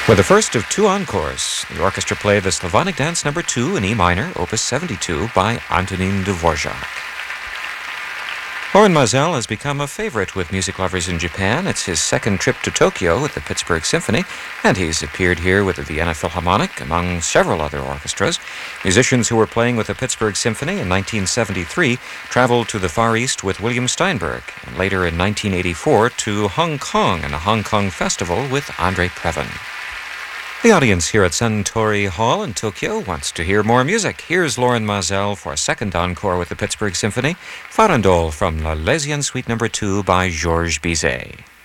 For the first of two encores, the orchestra played the Slavonic Dance No. 2 in E minor, Opus 72, by Antonin Dvorak. Lorin Maazel has become a favorite with music lovers in Japan. It's his second trip to Tokyo with the Pittsburgh Symphony, and he's appeared here with the Vienna Philharmonic, among several other orchestras. Musicians who were playing with the Pittsburgh Symphony in 1973 traveled to the Far East with William Steinberg, and later in 1984 to Hong Kong and a Hong Kong festival with Andre Previn. The audience here at Suntory Hall in Tokyo wants to hear more music. Here's Lorin Maazel for a second encore with the Pittsburgh Symphony, Farandole from La Lesienne Suite No. 2 by Georges Bizet.